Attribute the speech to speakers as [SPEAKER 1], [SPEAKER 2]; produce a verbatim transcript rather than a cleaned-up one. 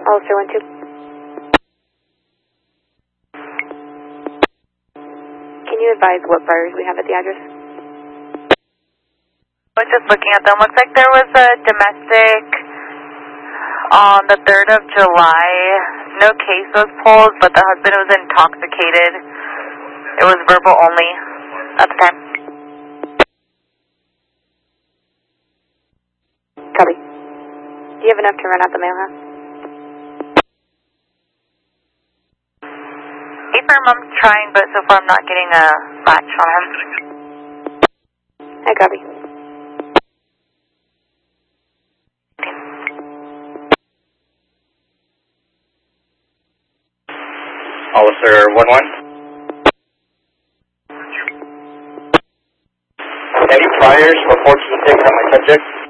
[SPEAKER 1] Ulster one two. Can you advise what priors we have at the address?
[SPEAKER 2] I was just looking at them. Looks like there was a domestic on the third of July. No case was pulled, but the husband was intoxicated. It was verbal only at the time.
[SPEAKER 1] Copy. Do you have enough to run out the mail house?
[SPEAKER 2] Affirm, I'm trying, but so far I'm not getting a latch on him.
[SPEAKER 1] I copy.
[SPEAKER 3] Officer one one. Any priors for fourteen six on my subject?